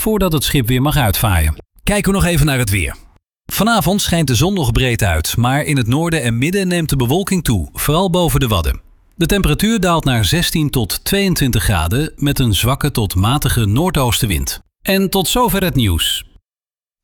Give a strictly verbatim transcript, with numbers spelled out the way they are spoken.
voordat het schip weer mag uitvaaien. Kijken we nog even naar het weer. Vanavond schijnt de zon nog breed uit, maar in het noorden en midden neemt de bewolking toe, vooral boven de Wadden. De temperatuur daalt naar zestien tot tweeëntwintig graden met een zwakke tot matige noordoostenwind. En tot zover het nieuws.